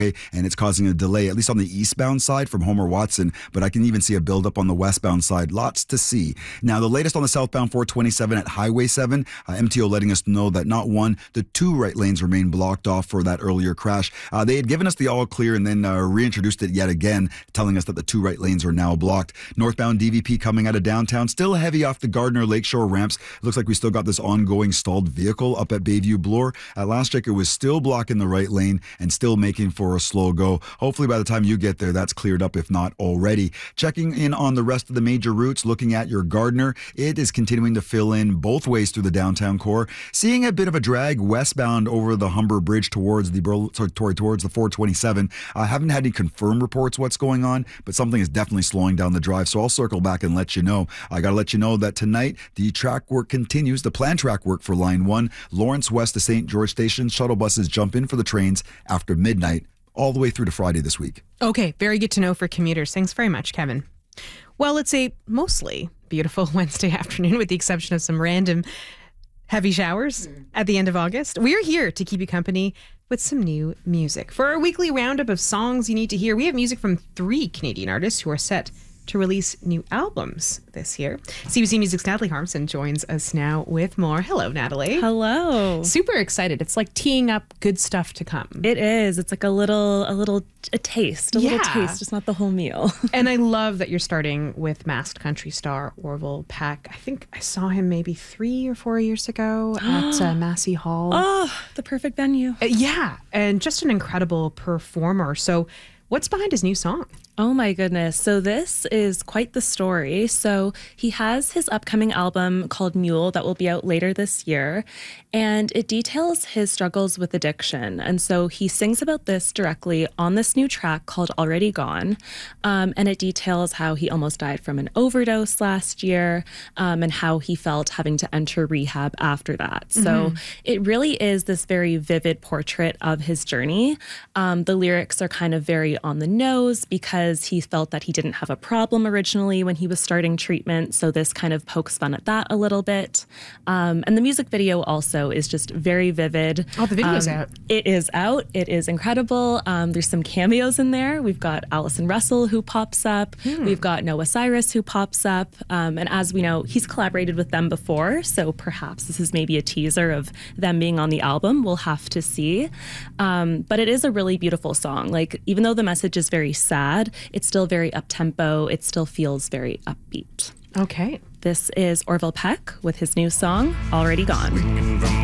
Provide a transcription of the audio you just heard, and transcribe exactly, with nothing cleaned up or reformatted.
and it's causing a delay, at least on the eastbound side from Homer Watson, but I can even see a buildup on the westbound side. Lots to see. Now, the latest on the southbound four twenty-seven at Highway seven, uh, M T O letting us know that not one, the two right lanes remain blocked off for that earlier crash. Uh, they had given us the all clear and then uh, reintroduced it yet again, telling us that the two right lanes are now blocked. Northbound D V P coming out of downtown, still heavy off the Gardner Lakeshore ramps. Looks like we still got this ongoing stalled vehicle up at Bayview Bloor. At last check, it was still blocking the right lane and still making for a slow go. Hopefully by the time you get there, that's cleared up, if not already. Checking in on the rest of the major routes, looking at your Gardner, it is continuing to fill in both ways through the downtown core. Seeing a bit of a drag westbound over the Humber Bridge towards the sorry, towards the four twenty-seven. I haven't had any confirmed reports what's going on, but something is definitely slowing down the drive, so I'll circle back and let you know. I got to let you know that tonight the track work continues, the planned track work for Line one, Lawrence West to Saint George Station. Shuttle buses jump in for the trains after midnight, all the way through to Friday this week. Okay, very good to know for commuters. Thanks very much, Kevin. Well, it's a mostly beautiful Wednesday afternoon with the exception of some random heavy showers at the end of August. We're here to keep you company with some new music. For our weekly roundup of songs you need to hear, we have music from three Canadian artists who are set to release new albums this year. C B C Music's Natalie Harmson joins us now with more. Hello, Natalie. Hello. Super excited. It's like teeing up good stuff to come. It is. It's like a little, a little, a taste, a yeah. little taste, just not the whole meal. And I love that you're starting with masked country star Orville Peck. I think I saw him maybe three or four years ago at uh, Massey Hall. Oh, the perfect venue. Uh, yeah, and just an incredible performer. So what's behind his new song? Oh my goodness. So this is quite the story. So he has his upcoming album called Mule that will be out later this year, and it details his struggles with addiction. And so he sings about this directly on this new track called Already Gone. Um, and it details how he almost died from an overdose last year, um, and how he felt having to enter rehab after that. Mm-hmm. So it really is this very vivid portrait of his journey. Um, the lyrics are kind of very on the nose because he felt that he didn't have a problem originally when he was starting treatment. So this kind of pokes fun at that a little bit. Um, and the music video also is just very vivid. Oh, the video's um, out. It is out. It is incredible. Um, there's some cameos in there. We've got Allison Russell who pops up. Hmm. We've got Noah Cyrus who pops up. Um, and as we know, he's collaborated with them before. So perhaps this is maybe a teaser of them being on the album. We'll have to see. Um, but it is a really beautiful song. Like, even though the message is very sad, it's still very up-tempo. It still feels very upbeat. Okay. This is Orville Peck with his new song, Already Gone.